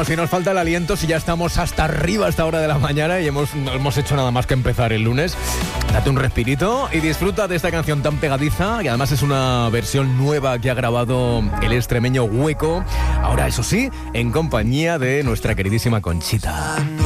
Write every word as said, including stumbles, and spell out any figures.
Bueno, si nos falta el aliento, si ya estamos hasta arriba a esta hora de la mañana y hemos, no hemos hecho nada más que empezar el lunes, date un respirito y disfruta de esta canción tan pegadiza, y además es una versión nueva que ha grabado el extremeño Hueco, ahora eso sí, en compañía de nuestra queridísima Conchita.